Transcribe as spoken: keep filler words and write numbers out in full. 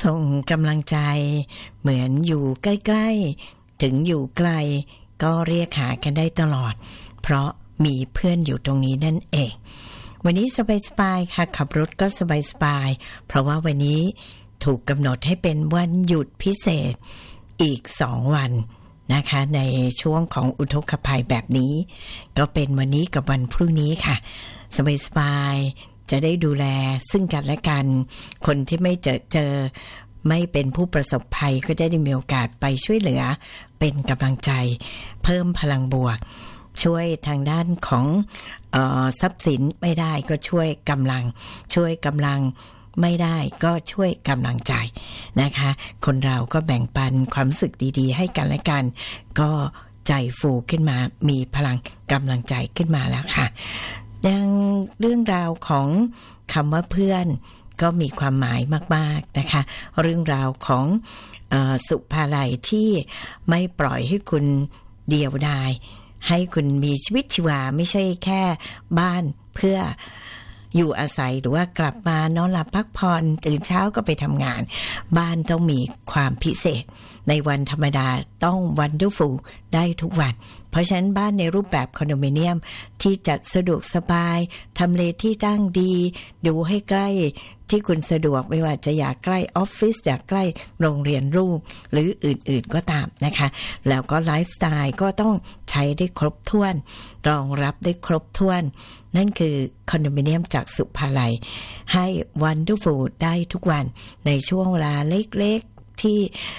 ส่งกำลังใจเหมือนอยู่ใกล้ๆถึงอยู่ไกลก็เรียกหากันได้ตลอดเพราะมีเพื่อนอยู่ตรงนี้นั่นเองวันนี้สบายๆค่ะขับรถก็สบายๆเพราะว่าวันนี้ถูกกำหนดให้เป็นวันหยุดพิเศษอีกสองวันนะคะในช่วงของอุทกภัยแบบนี้ก็เป็นวันนี้กับวันพรุ่งนี้ค่ะสบายๆจะได้ดูแลซึ่งกันและกันคนที่ไม่เจอเจอไม่เป็นผู้ประสบภัยก็จะได้มีโอกาสไปช่วยเหลือเป็นกำลังใจเพิ่มพลังบวกช่วยทางด้านของเอ่อทรัพย์สินไม่ได้ก็ช่วยกำลังช่วยกำลังไม่ได้ก็ช่วยกำลังใจนะคะคนเราก็แบ่งปันความรู้สึกดีๆให้กันและกันก็ใจฟูขึ้นมามีพลังกำลังใจขึ้นมาแล้วค่ะยังเรื่องราวของคำว่าเพื่อนก็มีความหมายมากๆนะคะเรื่องราวของเอ่อสุภาลัยที่ไม่ปล่อยให้คุณเดียวดายให้คุณมีชีวิตชีวาไม่ใช่แค่บ้านเพื่ออยู่อาศัยหรือว่ากลับมานอนหลับพักผ่อนตื่นเช้าก็ไปทำงานบ้านต้องมีความพิเศษในวันธรรมดาต้อง wonderful ได้ทุกวันเพราะฉะนั้นบ้านในรูปแบบคอนโดมิเนียมที่จัดสะดวกสบายทำเลที่ตั้งดีดูให้ใกล้ที่คุณสะดวกไม่ว่าจะอยากใกล้ออฟฟิศอยากใกล้โรงเรียนลูกหรืออื่นๆก็ตามนะคะแล้วก็ไลฟ์สไตล์ก็ต้องใช้ได้ครบถ้วนรองรับได้ครบถ้วนนั่นคือคอนโดมิเนียมจากสุภาลัยให้ wonderful ได้ทุกวันในช่วงเวลาเล็กๆที่